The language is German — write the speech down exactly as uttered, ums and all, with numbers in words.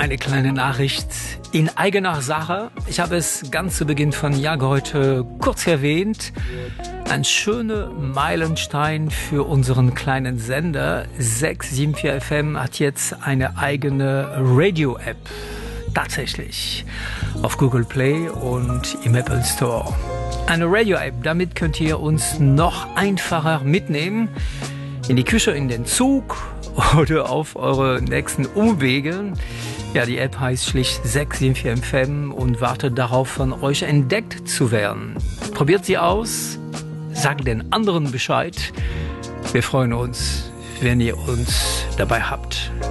Eine kleine Nachricht in eigener Sache. Ich habe es ganz zu Beginn von Jagd heute kurz erwähnt. Ein schöner Meilenstein für unseren kleinen Sender. sechs sieben vier F M hat jetzt eine eigene Radio-App. Tatsächlich. Auf Google Play und im Apple Store. Eine Radio-App, damit könnt ihr uns noch einfacher mitnehmen. In die Küche, in den Zug oder auf eure nächsten Umwege. Ja, die App heißt schlicht sechs sieben vier F M und wartet darauf, von euch entdeckt zu werden. Probiert sie aus, sagt den anderen Bescheid. Wir freuen uns, wenn ihr uns dabei habt.